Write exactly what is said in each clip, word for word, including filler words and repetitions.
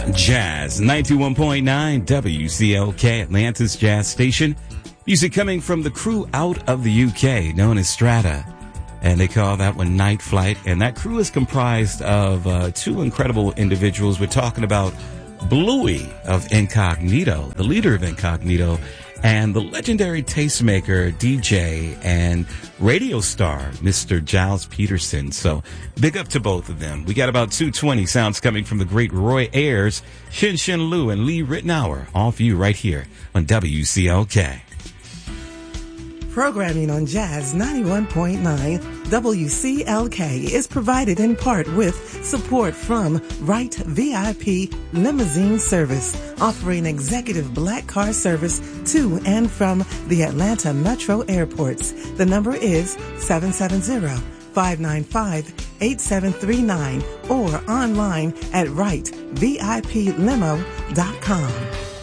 Jazz ninety-one point nine W C L K, Atlanta's jazz station. Music coming from the crew out of the U K known as Strata. And they call that one Night Flight. And that crew is comprised of uh, two incredible individuals. We're talking about Bluey of Incognito, the leader of Incognito, and the legendary tastemaker, D J, and radio star, Mister Giles Peterson. So big up to both of them. We got about two twenty sounds coming from the great Roy Ayers, Shin Shin Lu, and Lee Ritenour, all for you right here on W C L K. Programming on Jazz ninety-one point nine W C L K is provided in part with support from Wright V I P Limousine Service, offering executive black car service to and from the Atlanta Metro airports. The number is seven seven zero, five nine five, eight seven three nine or online at wright vip limo dot com.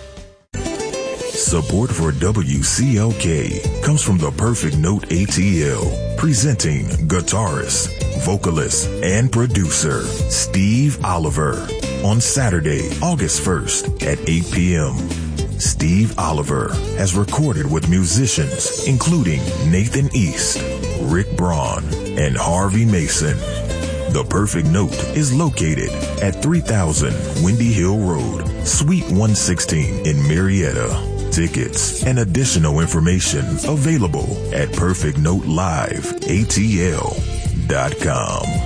Support for W C L K comes from the Perfect Note A T L, presenting guitarist, vocalist, and producer Steve Oliver on Saturday, August first at eight p.m. Steve Oliver has recorded with musicians including Nathan East, Rick Braun, and Harvey Mason. The Perfect Note is located at three thousand Windy Hill Road, Suite one sixteen in Marietta. Tickets and additional information available at perfect note live A T L dot com.